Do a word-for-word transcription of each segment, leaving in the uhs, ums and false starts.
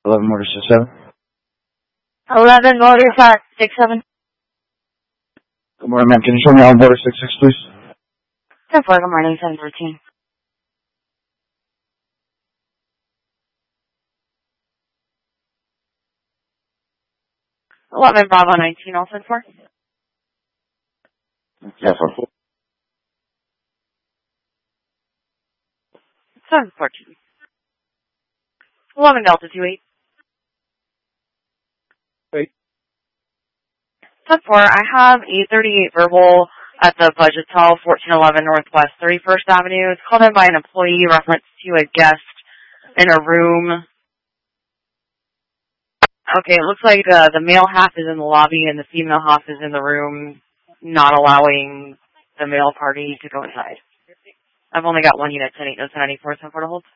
eleven Motor six seven. eleven Motor six seven. Good morning, ma'am. Can you show me on Motor six six, please? ten four, good morning, seven thirteen. eleven Bravo nineteen, all ten four. Yeah, four four. seven fourteen. eleven Delta two eight. Wait. ten four, I have a thirty-eight verbal at the Budget Hotel, fourteen eleven Northwest thirty-first Avenue. It's called in by an employee reference to a guest in a room. Okay, it looks like uh, the male half is in the lobby and the female half is in the room, not allowing the male party to go inside. I've only got one unit, ten eight, no ten ninety-four, ten four to hold.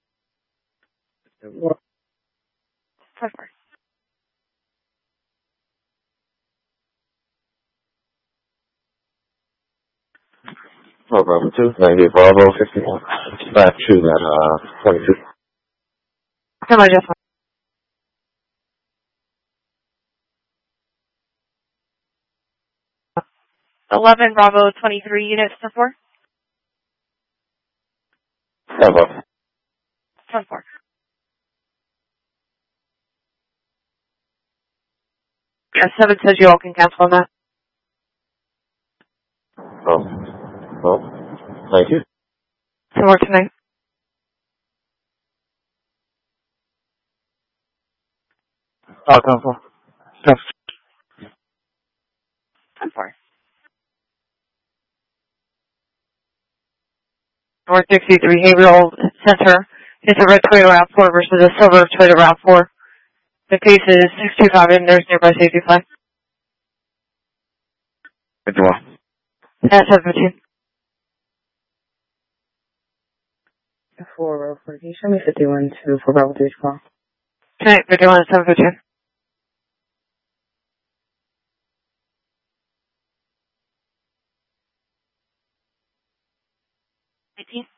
What? ten four. Oh, Bravo two, ninety-eight Bravo, fifty-one. Back to that, uh, twenty-two. Come on, Jeff. eleven Bravo twenty-three units to four. Bravo. ten four. Yeah, seven says you all can cancel on that. Oh. Well, thank you. Some more tonight. Oh, ten four. ten ten four. North sixty-three Haverhill Center. It's a red Toyota RAV four versus a silver Toyota RAV four. The case is six two five and there's nearby safety flag. fifty-one. That's seven fifteen. four Bravo four, can you show me fifty-one to four Bravo three call? Tonight, fifty-one and seven fifteen. eighteen.